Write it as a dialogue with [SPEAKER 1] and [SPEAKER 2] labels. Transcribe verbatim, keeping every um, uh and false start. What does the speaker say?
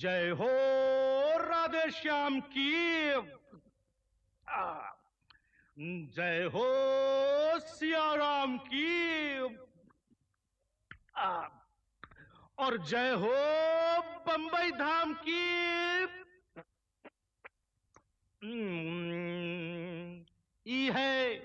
[SPEAKER 1] जय हो राधे श्याम की, आ, जय हो सिया राम की, आ, और जय हो बंबई धाम की। हम्म, ई है